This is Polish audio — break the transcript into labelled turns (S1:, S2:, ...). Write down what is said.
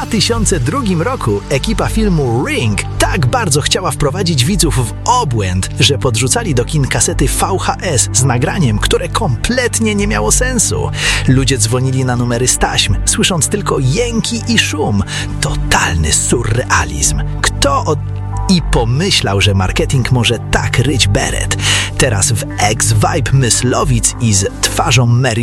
S1: 2002 roku ekipa filmu Ring tak bardzo chciała wprowadzić widzów w obłęd, że podrzucali do kin kasety VHS z nagraniem, które kompletnie nie miało sensu. Ludzie dzwonili na numery z taśm, słysząc tylko jęki i szum. Totalny surrealizm. I pomyślał, że marketing może tak ryć beret. Teraz w ex-vibe Myslowic i z twarzą Mary